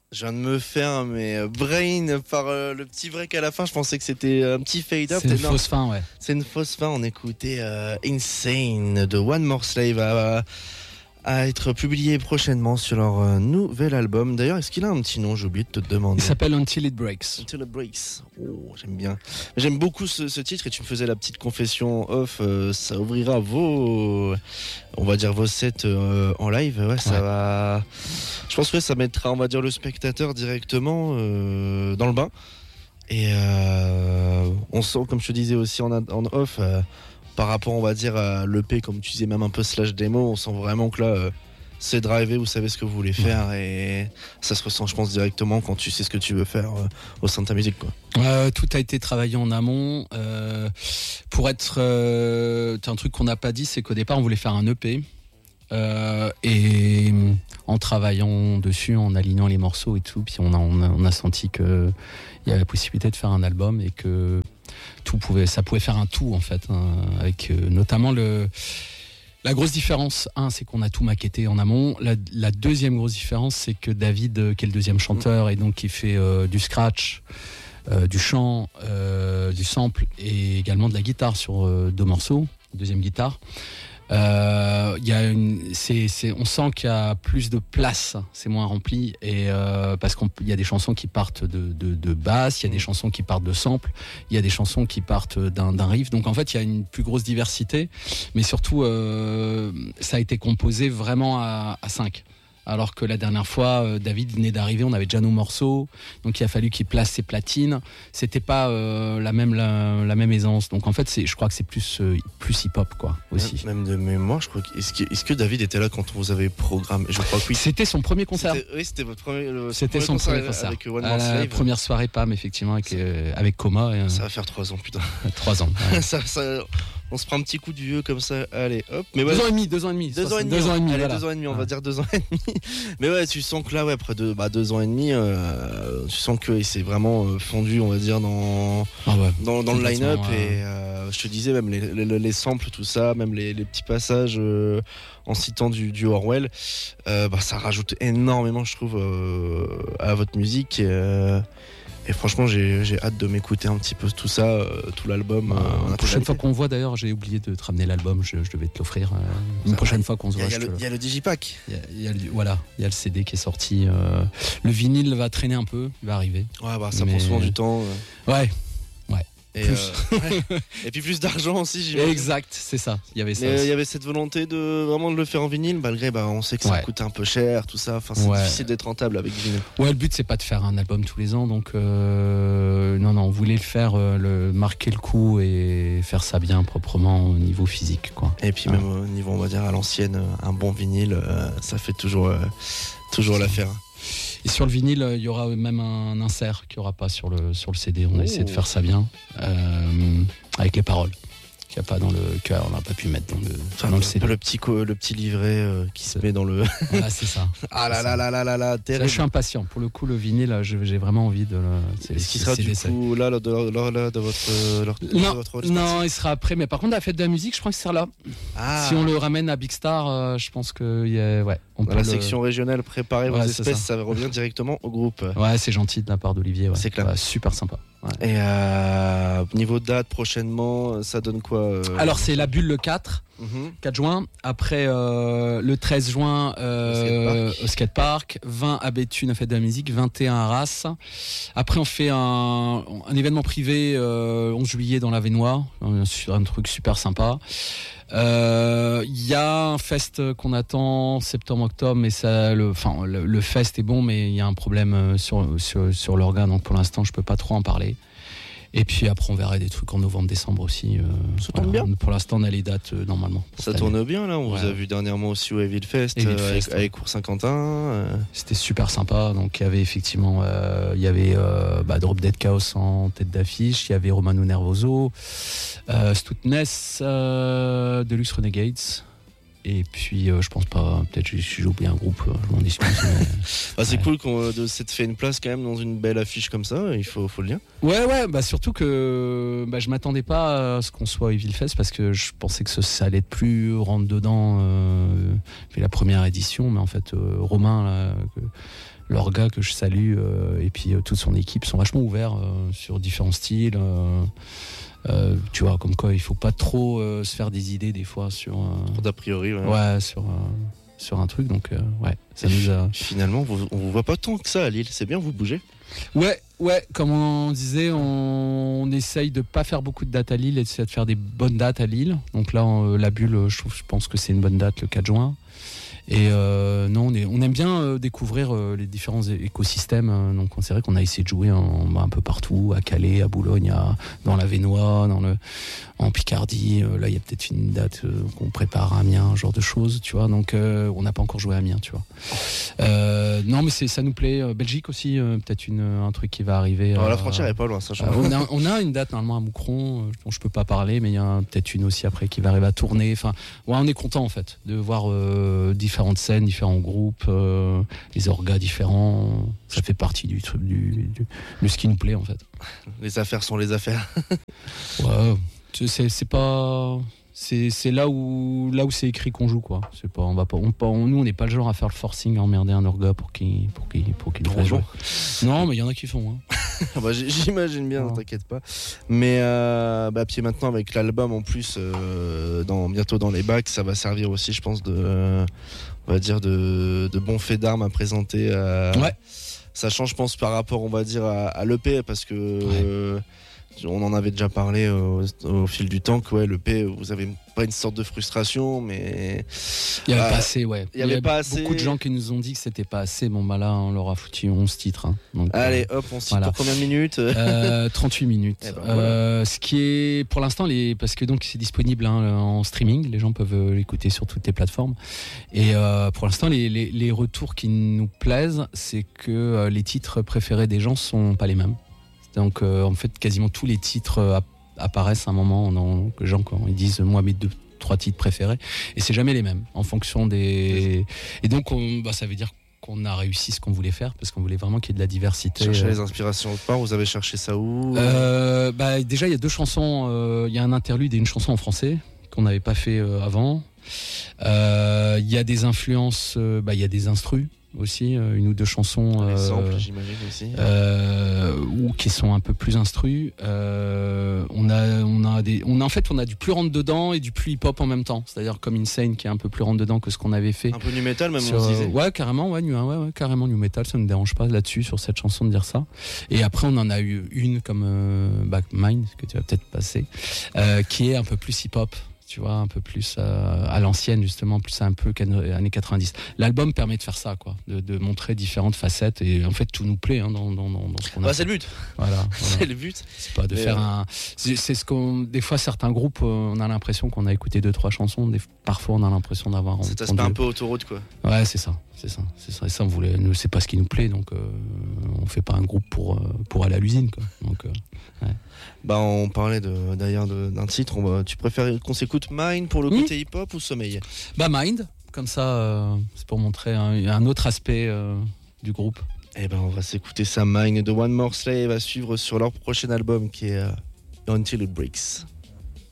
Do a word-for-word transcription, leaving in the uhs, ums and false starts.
Je viens de me faire mais brain par euh, le petit break à la fin. Je pensais que c'était un petit fade up. C'est une fausse fin, ouais. C'est une fausse fin. On écoutait euh, Insane de One More Slave à, à être publié prochainement sur leur euh, nouvel album. D'ailleurs, est-ce qu'il a un petit nom? J'ai oublié de te demander. Il s'appelle Until It Breaks. Until It Breaks. Oh, j'aime bien. J'aime beaucoup ce, ce titre et tu me faisais la petite confession off. Euh, ça ouvrira vos, on va dire vos sets euh, en live. Ouais, ça ouais. va. Je pense que ça mettra, on va dire, le spectateur directement euh, dans le bain. Et euh, on sent, comme je te disais aussi en, en off, euh, par rapport, on va dire, à l'E P, comme tu disais, même un peu slash démo, on sent vraiment que là, euh, c'est drivé, vous savez ce que vous voulez faire, et ça se ressent, je pense, directement quand tu sais ce que tu veux faire euh, au sein de ta musique, quoi. Euh, tout a été travaillé en amont. Euh, pour être, euh, un truc qu'on n'a pas dit, c'est qu'au départ, on voulait faire un E P. Euh, et en travaillant dessus, en alignant les morceaux et tout, puis on a, on a, on a senti que il y avait la possibilité de faire un album et que tout pouvait, ça pouvait faire un tout en fait, hein, avec euh, notamment le. La grosse différence, un, c'est qu'on a tout maquetté en amont. La, la deuxième grosse différence, c'est que David, qui est le deuxième chanteur et donc qui fait euh, du scratch, euh, du chant, euh, du sample et également de la guitare sur euh, deux morceaux, deuxième guitare. Euh, y a une, c'est, c'est, on sent qu'il y a plus de place, c'est moins rempli, et euh, parce qu'il y a des chansons qui partent de, de, de basse, il y a des chansons qui partent de samples, il y a des chansons qui partent d'un, d'un riff. Donc en fait, il y a une plus grosse diversité, mais surtout, euh, ça a été composé vraiment à, à cinq. Alors que la dernière fois, euh, David venait d'arriver, on avait déjà nos morceaux, donc il a fallu qu'il place ses platines. C'était pas euh, la même la, la même aisance. Donc en fait, c'est, je crois que c'est plus euh, plus hip-hop quoi aussi. Même de mémoire, je crois que est-ce que, est-ce que David était là quand on vous avait programmé? Je crois que oui. C'était son premier concert. C'était, oui, c'était votre premier. Le, c'était son, son premier premier concert. Avec One à More la Slave. Première soirée P A M effectivement avec euh, avec Coma. Et, euh, ça va faire trois ans putain. Trois ans. Ouais. ça, ça, on se prend un petit coup de vieux comme ça. Allez, hop. Mais ouais, deux ans et demi, deux ans et demi. Deux ans et demi. Deux ans et demi. Allez, voilà. deux ans et demi. On ouais. va dire deux ans et demi. Mais ouais, tu sens que là, ouais, après deux, bah, deux ans et demi, euh, tu sens que c'est vraiment euh, fondu, on va dire, dans, ah ouais. dans, dans le line-up. Ouais. Et euh, je te disais, même les, les, les samples, tout ça, même les, les petits passages euh, en citant du, du Orwell, euh, bah, ça rajoute énormément, je trouve, euh, à votre musique. Et, euh, Et franchement, j'ai, j'ai hâte de m'écouter un petit peu tout ça, euh, tout l'album. Euh, la prochaine fois qu'on voit, d'ailleurs, j'ai oublié de te ramener l'album, je, je devais te l'offrir. Euh, une prochaine fois qu'on se voit. Il y, y, y a le Digipack. Il y, y a le, voilà, il y a le C D qui est sorti. Euh, le vinyle va traîner un peu, il va arriver. Ouais, bah ça Mais... prend souvent du temps. Euh... Ouais. Et, euh, ouais. Et puis plus d'argent aussi, j'imagine. Exact, c'est ça. Il y avait ça. Il y avait cette volonté de vraiment de le faire en vinyle, malgré bah on sait que ça ouais. coûte un peu cher, tout ça. Enfin, c'est ouais. difficile d'être rentable avec vinyle. Ouais, le but c'est pas de faire un album tous les ans, donc euh, non non, on voulait le faire, euh, le marquer le coup et faire ça bien proprement au niveau physique, quoi. Et puis ouais. même au niveau, on va dire à l'ancienne, un bon vinyle, euh, ça fait toujours euh, toujours l'affaire. Et sur le vinyle, il y aura même un insert qu'il n'y aura pas sur le, sur le C D. On a oh. essayé de faire ça bien, euh, avec les paroles qu'il n'y a pas dans le cœur. On n'a pas pu mettre dans le, enfin, dans le C D. Le petit, co- le petit livret euh, qui se met dans le... Voilà, c'est ça. Ah là là là là là là, terrible. Là, je suis impatient. Pour le coup, le vinyle, je, j'ai vraiment envie de le... C'est, Est-ce qu'il sera du coup là, là, de, là, là, de votre... Leur, non, de votre non, il sera après. Mais par contre, à la fête de la musique, je crois que c'est là. Ah. Si on le ramène à Big Star, euh, je pense que... Y a, ouais, on dans peut la le... section régionale, préparez ouais, vos espèces, ça. ça revient directement au groupe. Ouais, c'est gentil de la part d'Olivier. Ouais. C'est clair. Ouais, super sympa. Ouais. Et euh, niveau date, prochainement, ça donne quoi euh... Alors, c'est la Bulle le quatre, mm-hmm. quatre juin. Après, euh, le treize juin, euh, au skatepark. vingt à Béthune, à Fête de la musique. vingt et un à Arras. Après, on fait un, un événement privé euh, onze juillet dans l'Avesnois. Un, un truc super sympa. Il euh, y a un fest qu'on attend septembre-octobre, mais ça, le, enfin, le, le fest est bon, mais il y a un problème sur, sur, sur l'organe, donc pour l'instant, je peux pas trop en parler. Et puis après, on verra des trucs en novembre-décembre aussi. Euh, ça tourne voilà. bien. Pour l'instant, on a les dates euh, normalement. Ça tourne année. bien là. On ouais. vous a vu dernièrement aussi au Evil Fest, Evil euh, Fest avec, ouais. avec Cours Saint-Quentin. Euh. C'était super sympa. Donc il y avait effectivement, euh, il y avait euh, bah, Drop Dead Chaos en tête d'affiche. Il y avait Romano Nervoso, euh, Stoutness, euh, Deluxe Renegades. Et puis euh, je pense pas, peut-être j'ai, j'ai oublié un groupe, je m'en excuse. Mais, ah, c'est ouais. cool qu'on de s'être fait une place quand même dans une belle affiche comme ça, il faut, faut le dire. Ouais ouais, bah surtout que bah, je m'attendais pas à ce qu'on soit au Evil Fest parce que je pensais que ça, ça allait être plus rentre dedans euh, fait la première édition, mais en fait euh, Romain là, que, leur gars que je salue euh, et puis euh, toute son équipe sont vachement ouverts euh, sur différents styles. Euh, euh, tu vois, comme quoi il faut pas trop euh, se faire des idées des fois sur. Euh, D'a priori, ouais. Ouais, sur. Euh, sur un truc, donc euh, ouais, ça et nous a... Finalement, vous, on vous voit pas tant que ça à Lille, c'est bien, vous bougez. Ouais, ouais, comme on disait, on, on essaye de pas faire beaucoup de dates à Lille et d'essayer de faire des bonnes dates à Lille. Donc là, on, la Bulle, je, trouve, je pense que c'est une bonne date, le quatre juin. Et euh, non, on, est, on aime bien euh, découvrir euh, les différents é- écosystèmes. Euh, donc c'est vrai qu'on a essayé de jouer en, un peu partout, à Calais, à Boulogne, à, dans la Vénois, dans le, en Picardie. Euh, là, il y a peut-être une date euh, qu'on prépare à Amiens, genre de choses, tu vois. Donc euh, on n'a pas encore joué à Amiens, tu vois. Euh, non, mais c'est, ça nous plaît. Euh, Belgique aussi, euh, peut-être une, un truc qui va arriver. Alors, euh, la frontière est pas loin, ça. euh, on, a, on a une date normalement à Moucron, euh, dont je peux pas parler, mais il y a peut-être une aussi après qui va arriver à tourner. Enfin, ouais, on est content en fait de voir euh, différentes scènes, différents groupes, euh, les orgas différents. Ça fait partie du truc, du, du, de ce qui nous plaît en fait. Les affaires sont les affaires. Ouais, c'est, c'est pas. C'est, c'est là où là où c'est écrit qu'on joue quoi. C'est pas on va pas on, pas on, nous on n'est pas le genre à faire le forcing à emmerder un orga pour qu'il pour qu'il pour qu'il nous fasse jouer. Non mais il y en a qui font. Hein. Bah, j'imagine bien, ouais. T'inquiète pas. Mais euh, bah puis maintenant avec l'album en plus euh, dans bientôt dans les bacs, ça va servir aussi je pense de euh, on va dire de, de bons faits d'armes à présenter. Euh, ouais. Ça change je pense par rapport on va dire à, à l'E P parce que ouais. euh, on en avait déjà parlé au, au fil du temps que ouais, l'E P, vous avez pas une sorte de frustration, mais il y avait euh, pas assez, ouais. Il y avait, il y avait pas assez. Beaucoup de gens qui nous ont dit que c'était pas assez. Bon bah là, on leur a foutu onze titres. Hein. Donc, allez, euh, hop, on cite voilà. Pour combien de minutes euh, trente-huit minutes. Eh ben, voilà. euh, ce qui est pour l'instant, les, parce que donc c'est disponible hein, en streaming, les gens peuvent l'écouter sur toutes les plateformes. Et euh, pour l'instant, les, les, les retours qui nous plaisent, c'est que euh, les titres préférés des gens sont pas les mêmes. Donc euh, en fait quasiment tous les titres euh, apparaissent à un moment dans les gens quand ils disent moi mes deux trois titres préférés et c'est jamais les mêmes en fonction des et donc on, bah, ça veut dire qu'on a réussi ce qu'on voulait faire parce qu'on voulait vraiment qu'il y ait de la diversité. Chercher euh... les inspirations autre part, vous avez cherché ça où euh, bah, déjà il y a deux chansons, euh, il y a un interlude et une chanson en français qu'on n'avait pas fait euh, avant. Euh, il y a des influences, euh, bah, il y a des instrus aussi, euh, une ou deux chansons les euh, samples, j'imagine aussi euh, ou qui sont un peu plus instrus. Euh, on a, on a des, on a en fait, on a du plus rentre dedans et du plus hip hop en même temps. C'est-à-dire comme Insane qui est un peu plus rentre dedans que ce qu'on avait fait. Un peu nu metal même. Sur, on se disait. Ouais, carrément, ouais, nu, ouais, ouais, carrément nu metal. Ça ne me dérange pas là-dessus sur cette chanson de dire ça. Et après, on en a eu une comme euh, Back Mind que tu vas peut-être passer, euh, qui est un peu plus hip hop. Tu vois, un peu plus euh, à l'ancienne justement, plus un peu années quatre-vingt-dix. L'album permet de faire ça, quoi, de, de montrer différentes facettes et en fait tout nous plaît hein, dans, dans, dans ce qu'on a. Bah, c'est le but. Voilà, voilà. C'est le but. C'est pas de Mais faire euh... un. C'est, c'est ce qu'on. Des fois, certains groupes, on a l'impression qu'on a écouté deux trois chansons. Des... Parfois, on a l'impression d'avoir. Cet aspect un peu autoroute, quoi. Ouais, c'est ça, c'est ça, c'est ça. Et ça, on voulait. Nous, c'est pas ce qui nous plaît, donc euh, on fait pas un groupe pour euh, pour aller à l'usine, quoi. Donc. Euh, ouais. Bah on parlait de, d'ailleurs de, d'un titre, on va, tu préfères qu'on s'écoute Mind pour le côté mmh. hip-hop ou Sommeil ? Bah Mind, comme ça, euh, c'est pour montrer un, un autre aspect euh, du groupe. Eh ben on va s'écouter ça, Mind de One More Slave à suivre sur leur prochain album qui est uh, Until It Breaks.